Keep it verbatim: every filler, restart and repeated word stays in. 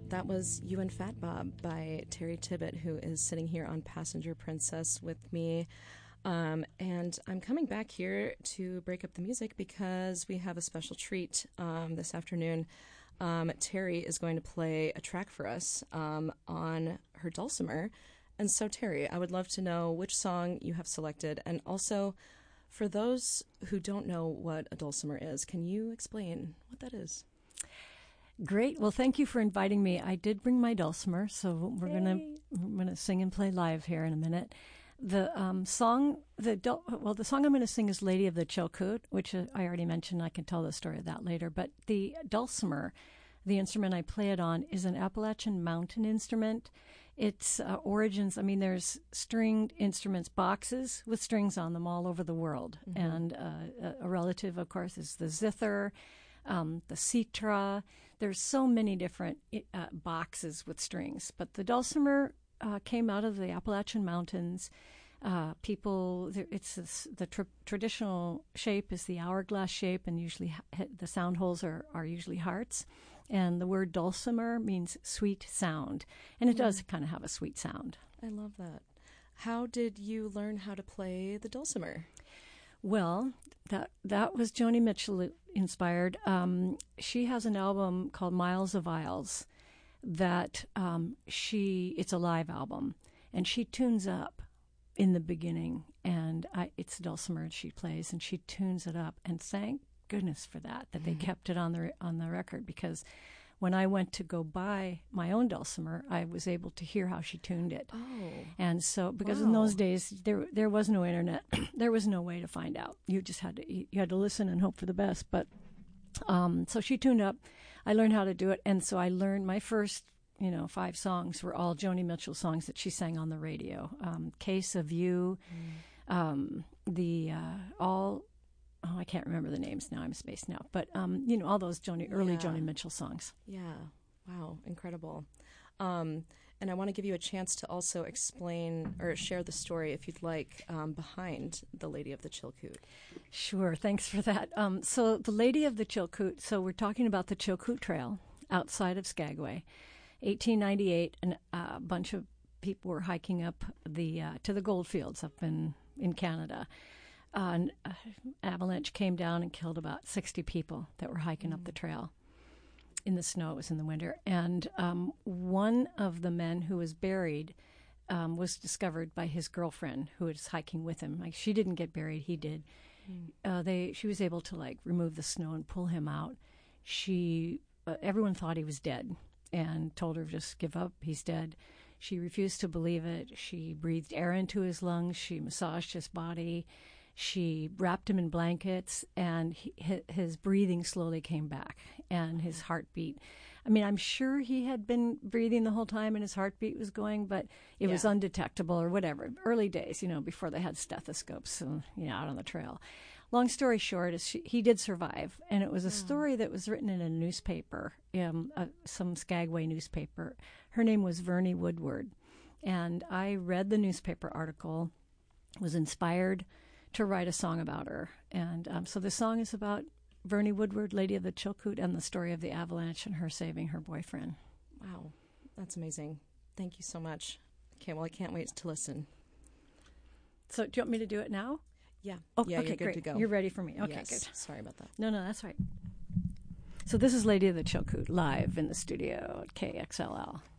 that was You and Fat Bob by Terry Tibbett, who is sitting here on Passenger Princess with me. Um, and I'm coming back here to break up the music because we have a special treat um, this afternoon. Um, Terry is going to play a track for us um, on her dulcimer. And so, Terry, I would love to know which song you have selected. And also, for those who don't know what a dulcimer is, can you explain what that is? Great. Well, thank you for inviting me. I did bring my dulcimer, so we're gonna we're gonna sing and play live here in a minute. The um, song, the dul- well, the song I'm going to sing is "Lady of the Chilkoot," which uh, I already mentioned. I can tell the story of that later. But the dulcimer, the instrument I play it on, is an Appalachian Mountain instrument. Its uh, origins, I mean, there's stringed instruments, boxes with strings on them all over the world, mm-hmm. and uh, a relative, of course, is the zither. Um, the citra. There's so many different uh, boxes with strings. But the dulcimer uh, came out of the Appalachian Mountains. Uh, people, it's this, the tr- traditional shape is the hourglass shape, and usually ha- the sound holes are, are usually hearts. And the word dulcimer means sweet sound. And it mm. does kind of have a sweet sound. I love that. How did you learn how to play the dulcimer? Well, that that was Joni Mitchell inspired. Um, she has an album called Miles of Isles that um, she, it's a live album, and she tunes up in the beginning, and I, it's dulcimer she plays, and she tunes it up, and thank goodness for that, that mm-hmm. they kept it on the on the record, because when I went to go buy my own dulcimer, I was able to hear how she tuned it. Oh. And so, because wow. in those days, there there was no internet. There was no way to find out. You just had to, you had to listen and hope for the best. But, um, so she tuned up. I learned how to do it. And so I learned my first, you know, five songs were all Joni Mitchell songs that she sang on the radio. Um, Case of You, mm. um, the, uh, all, Oh, I can't remember the names now. I'm spaced now. But, um, you know, all those Joni, early yeah. Joni Mitchell songs. Yeah. Wow. Incredible. Um, and I want to give you a chance to also explain or share the story, if you'd like, um, behind the Lady of the Chilkoot. Sure. Thanks for that. Um, so the Lady of the Chilkoot, so we're talking about the Chilkoot Trail outside of Skagway. eighteen ninety-eight, and uh, a bunch of people were hiking up the uh, to the goldfields up in, in Canada. Uh, an uh, avalanche came down and killed about sixty people that were hiking mm. up the trail in the snow. It was in the winter. And um, one of the men who was buried um, was discovered by his girlfriend who was hiking with him. Like, she didn't get buried, he did. Mm. Uh, they she was able to like remove the snow and pull him out. She uh, everyone thought he was dead and told her just give up, he's dead. She refused to believe it. She breathed air into his lungs. She massaged his body. She wrapped him in blankets, and he, his breathing slowly came back, and his heartbeat. I mean, I'm sure he had been breathing the whole time, and his heartbeat was going, but it yeah. was undetectable or whatever. Early days, you know, before they had stethoscopes, uh, you know, out on the trail. Long story short, is she, he did survive, and it was a story that was written in a newspaper, um, uh, some Skagway newspaper. Her name was Vernie Woodward, and I read the newspaper article, was inspired to write a song about her. And um, so the song is about Vernie Woodward, Lady of the Chilkoot, and the story of the avalanche and her saving her boyfriend. Wow, that's amazing. Thank you so much. Okay, well, I can't wait to listen. So do you want me to do it now? Yeah. Oh, yeah, okay, you're good great. to go. You're ready for me. Okay, yes. good. Sorry about that. No, no, that's right. So this is Lady of the Chilkoot live in the studio at K X L L.